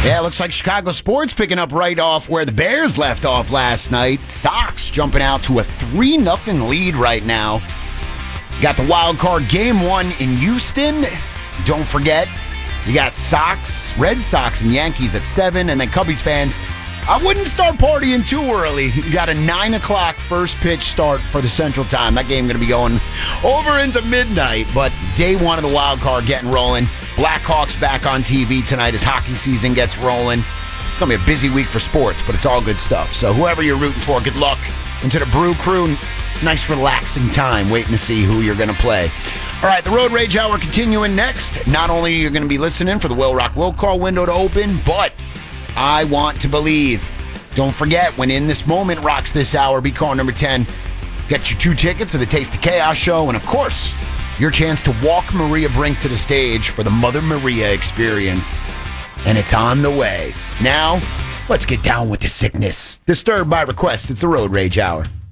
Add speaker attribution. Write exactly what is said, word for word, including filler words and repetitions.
Speaker 1: Yeah, looks like Chicago sports picking up right off where the Bears left off last night. Sox jumping out to a three nothing lead right now. Got the wild card game one in Houston. Don't forget, you got Sox, Red Sox, and Yankees at seven. And then Cubbies fans, I wouldn't start partying too early. You got a nine o'clock first pitch start for the Central Time. That game going to be going over into midnight. But day one of the wild card getting rolling. Blackhawks back on T V tonight as hockey season gets rolling. It's going to be a busy week for sports, but it's all good stuff. So whoever you're rooting for, good luck. And to the Brew Crew, nice relaxing time waiting to see who you're going to play. All right, the Road Rage Hour continuing next. Not only are you going to be listening for the Will Rock Will Call window to open, but I Want to Believe. Don't forget, when In This Moment rocks this hour, be call number ten. Get your two tickets to the Taste of Chaos show, and of course, your chance to walk Maria Brink to the stage for the Mother Maria experience. And it's on the way. Now, let's get down with the sickness. Disturbed by request, it's the Road Rage Hour.